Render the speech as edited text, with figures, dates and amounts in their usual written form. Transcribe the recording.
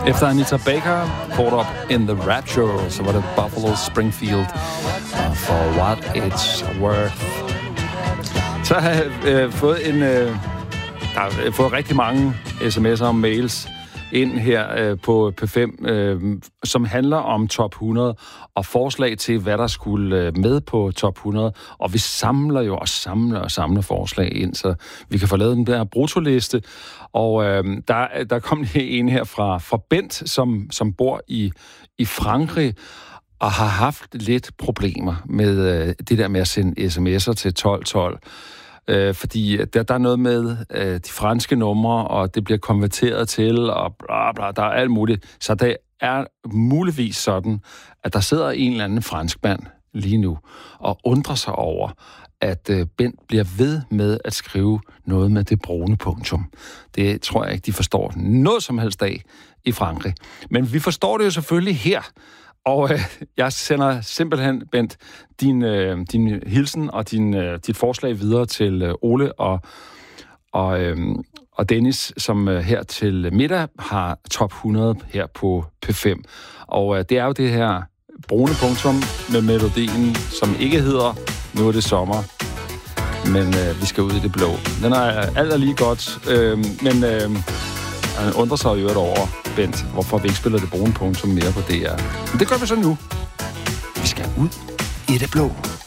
Efter Anita Baker, Caught Up in the Rapture, så var det Buffalo Springfield For What It's Worth. Så har jeg fået rigtig mange sms'er og mails ind her på P5, som handler om top 100 og forslag til, hvad der skulle med på top 100. Og vi samler jo og samler forslag ind, så vi kan få lavet den der brutoliste. Og der kom en her fra Bent, som bor i Frankrig, og har haft lidt problemer med det der med at sende sms'er til 1212. Fordi der er noget med de franske numre, og det bliver konverteret til, og bla bla, der er alt muligt. Så det er muligvis sådan, at der sidder en eller anden franskmand lige nu, og undrer sig over, at Bent bliver ved med at skrive noget med det brune punktum. Det tror jeg ikke, de forstår noget som helst af i Frankrig. Men vi forstår det jo selvfølgelig her. Og jeg sender simpelthen, Bent, din hilsen og dit forslag videre til Ole og Dennis, som her til middag har top 100 her på P5. Og det er jo det her brune punktum med melodien, som ikke hedder Nu er det sommer, men vi skal ud i det blå. Den er alt er lige godt, men han undrer sig jo over, Bent, hvorfor vi ikke spiller det brune punktum mere på DR. Men det gør vi så nu. Vi skal ud i det blå.